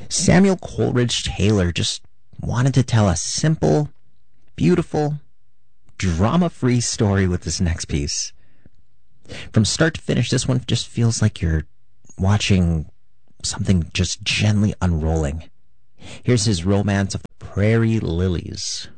Samuel Coleridge Taylor just wanted to tell a simple, beautiful, drama-free story with this next piece. From start to finish, this one just feels like you're watching something just gently unrolling. Here's his romance of the prairie lilies.